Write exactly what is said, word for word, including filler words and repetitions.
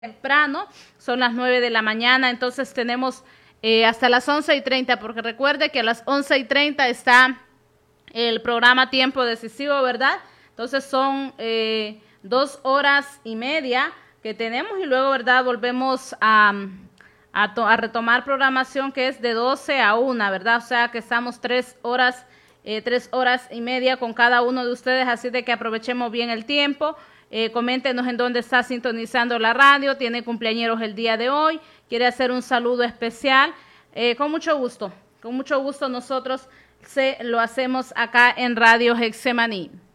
temprano, son las nueve de la mañana, entonces tenemos eh, hasta las once y treinta, porque recuerde que a las once y treinta está el programa Tiempo Decisivo, ¿verdad? Entonces son eh, dos horas y media que tenemos y luego, ¿verdad? Volvemos a, a, to a retomar programación que es de doce a una, ¿verdad? O sea que estamos tres horas, eh, tres horas y media con cada uno de ustedes, así de que aprovechemos bien el tiempo. Eh, coméntenos en dónde está sintonizando la radio, tiene cumpleañeros el día de hoy, quiere hacer un saludo especial. Eh, con mucho gusto, con mucho gusto nosotros se lo hacemos acá en Radio Getsemaní.